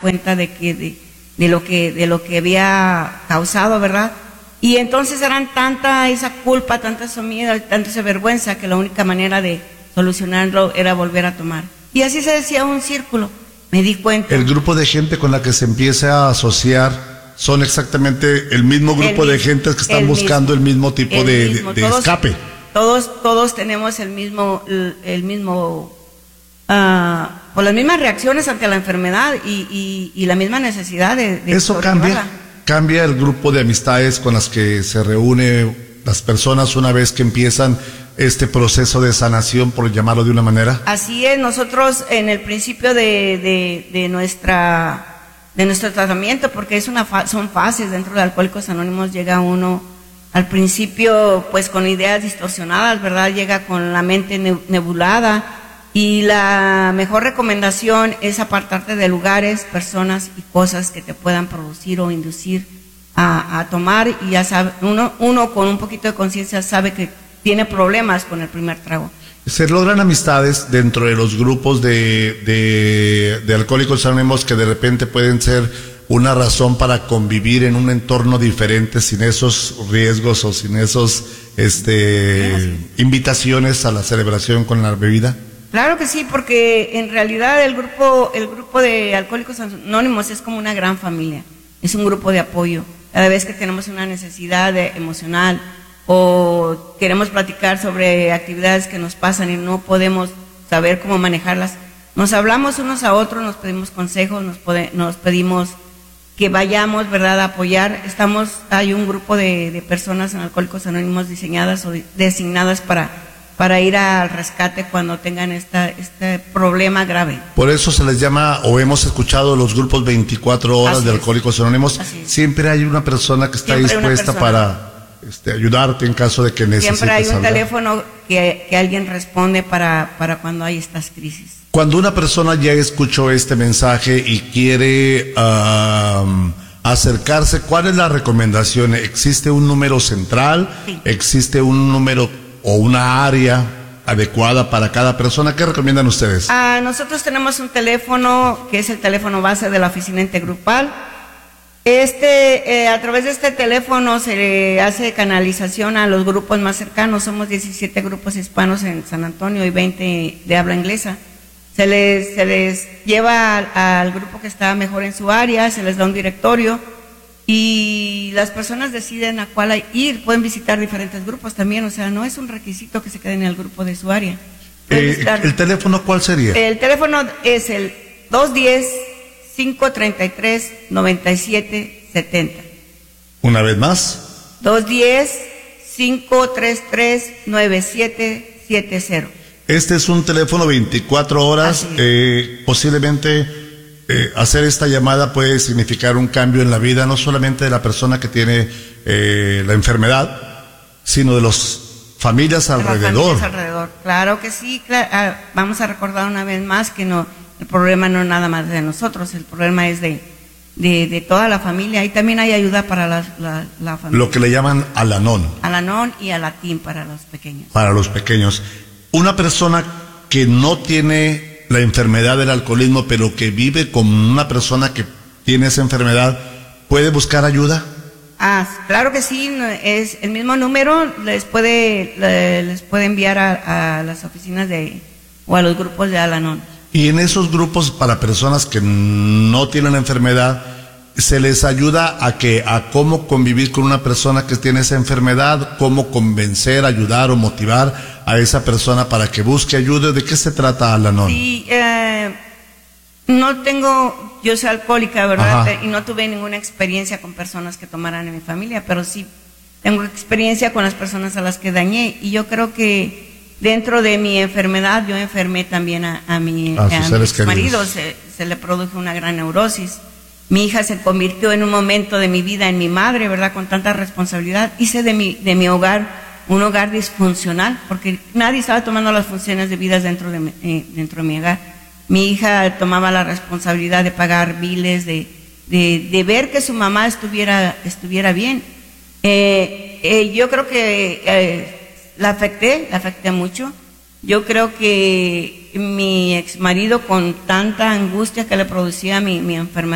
cuenta de lo que había causado, ¿verdad? Y entonces eran tanta esa culpa, tanta ese miedo, tanta esa vergüenza, que la única manera de solucionarlo era volver a tomar. Y así se decía un círculo, me di cuenta. El grupo de gente con la que se empieza a asociar son exactamente el mismo grupo de gentes que están buscando el mismo tipo de escape. Todos tenemos el mismo por las mismas reacciones ante la enfermedad y la misma necesidad de eso cambia el grupo de amistades con las que se reúne las personas una vez que empiezan este proceso de sanación, por llamarlo de una manera. Así es. Nosotros en el principio de nuestro tratamiento, porque son fases dentro de Alcohólicos Anónimos, llega uno al principio pues con ideas distorsionadas, ¿verdad? Llega con la mente nebulada, y la mejor recomendación es apartarte de lugares, personas y cosas que te puedan producir o inducir a tomar, y ya sabe, uno con un poquito de conciencia sabe que tiene problemas con el primer trago. Se logran amistades dentro de los grupos de Alcohólicos Anónimos que de repente pueden ser una razón para convivir en un entorno diferente, sin esos riesgos o sin esos invitaciones a la celebración con la bebida. Claro que sí, porque en realidad el grupo de Alcohólicos Anónimos es como una gran familia, es un grupo de apoyo. Cada vez que tenemos una necesidad emocional o queremos platicar sobre actividades que nos pasan y no podemos saber cómo manejarlas, nos hablamos unos a otros, nos pedimos consejos, nos pedimos que vayamos, ¿verdad?, a apoyar. Hay un grupo de personas en Alcohólicos Anónimos diseñadas o designadas para ir al rescate cuando tengan este problema grave. Por eso se les llama, o hemos escuchado los grupos 24 horas de Alcohólicos Anónimos. Siempre hay una persona que está dispuesta para ayudarte en caso de que necesites. Siempre hay un teléfono que alguien responde para cuando hay estas crisis. Cuando una persona ya escuchó este mensaje y quiere acercarse, ¿cuál es la recomendación? ¿Existe un número central? Sí. ¿Existe un número o una área adecuada para cada persona? ¿Qué recomiendan ustedes? Nosotros tenemos un teléfono que es el teléfono base de la oficina intergrupal. A través de este teléfono se le hace canalización a los grupos más cercanos. Somos 17 grupos hispanos en San Antonio y 20 de habla inglesa. Se les lleva al grupo que está mejor en su área, se les da un directorio y las personas deciden a cuál ir. Pueden visitar diferentes grupos también, o sea, no es un requisito que se queden en el grupo de su área. ¿El teléfono cuál sería? El teléfono es el 210-533-9770. Una vez más. 210-533-9770. Este es un teléfono 24 horas. Posiblemente hacer esta llamada puede significar un cambio en la vida, no solamente de la persona que tiene la enfermedad, sino de las familias alrededor. Claro que sí. Vamos a recordar una vez más que el problema no es nada más de nosotros, el problema es de toda la familia, y también hay ayuda para la familia. Lo que le llaman Al-Anon. Al-Anon y Al-Atin para los pequeños. Para los pequeños. Una persona que no tiene la enfermedad del alcoholismo, pero que vive con una persona que tiene esa enfermedad, ¿puede buscar ayuda? Claro que sí, es el mismo número, les puede enviar a las oficinas o a los grupos de Al-Anon. Y en esos grupos para personas que no tienen la enfermedad, ¿se les ayuda a cómo convivir con una persona que tiene esa enfermedad? ¿Cómo convencer, ayudar o motivar a esa persona para que busque ayuda? ¿De qué se trata Al-Anon? Sí, yo soy alcohólica, ¿verdad? Ajá. Y no tuve ninguna experiencia con personas que tomaran en mi familia, pero sí tengo experiencia con las personas a las que dañé, y yo creo que dentro de mi enfermedad yo enfermé también a mi marido, se le produjo una gran neurosis. Mi hija se convirtió en un momento de mi vida en mi madre, ¿verdad? Con tanta responsabilidad. Hice de mi hogar un hogar disfuncional, porque nadie estaba tomando las funciones debidas dentro de mi hogar. Mi hija tomaba la responsabilidad de pagar biles, de ver que su mamá estuviera bien. Yo creo que la afecté mucho. Yo creo que mi exmarido, con tanta angustia que le producía mi enfermedad,